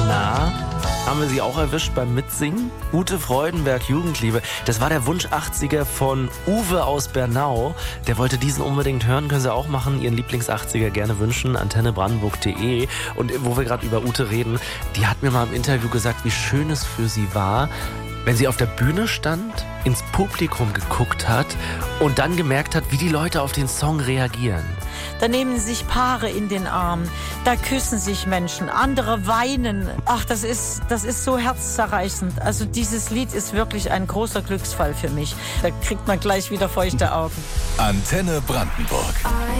Na, haben wir Sie auch erwischt beim Mitsingen? Ute Freudenberg, Jugendliebe. Das war der Wunsch 80er von Uwe aus Bernau. Der wollte diesen unbedingt hören. Können Sie auch machen. Ihren Lieblings-80er gerne wünschen. antennebrandenburg.de. Und wo wir gerade über Ute reden, die hat mir mal im Interview gesagt, wie schön es für sie war, wenn sie auf der Bühne stand, ins Publikum geguckt hat und dann gemerkt hat, wie die Leute auf den Song reagieren. Da nehmen sich Paare in den Arm, da küssen sich Menschen, andere weinen. Ach, das ist so herzzerreißend. Also dieses Lied ist wirklich ein großer Glücksfall für mich. Da kriegt man gleich wieder feuchte Augen. Antenne Brandenburg.